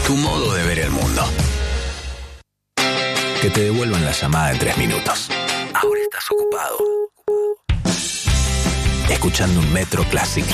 Tu modo de ver el mundo. Que te devuelvan la llamada en 3 minutos. Ahora estás ocupado. Escuchando un Metro Classic